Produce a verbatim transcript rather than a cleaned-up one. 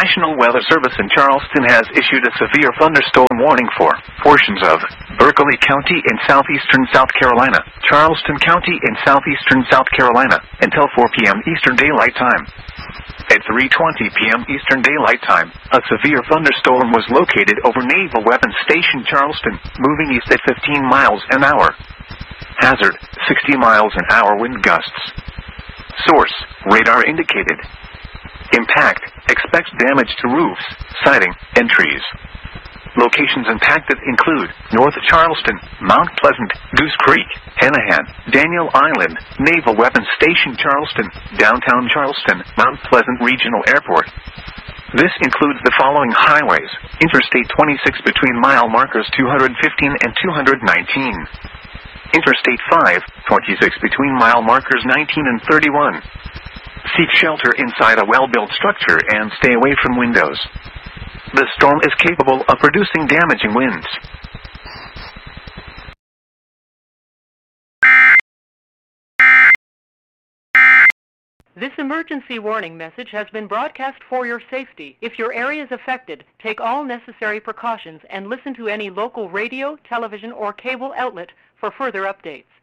National Weather Service in Charleston has issued a severe thunderstorm warning for portions of Berkeley County in southeastern South Carolina, Charleston County in southeastern South Carolina, until four p m Eastern Daylight Time. At three twenty p m Eastern Daylight Time, a severe thunderstorm was located over Naval Weapons Station Charleston, moving east at fifteen miles an hour. Hazard, sixty miles an hour wind gusts. Source, radar indicated. Impact, expects damage to roofs, siding, and trees. Locations impacted include North Charleston, Mount Pleasant, Goose Creek, Hanahan, Daniel Island, Naval Weapons Station Charleston, Downtown Charleston, Mount Pleasant Regional Airport. This includes the following highways: Interstate twenty-six between mile markers two hundred fifteen and two hundred nineteen. Interstate five, twenty-six between mile markers nineteen and thirty-one. Seek shelter inside a well-built structure and stay away from windows. The storm is capable of producing damaging winds. This emergency warning message has been broadcast for your safety. If your area is affected, take all necessary precautions and listen to any local radio, television, or cable outlet for further updates.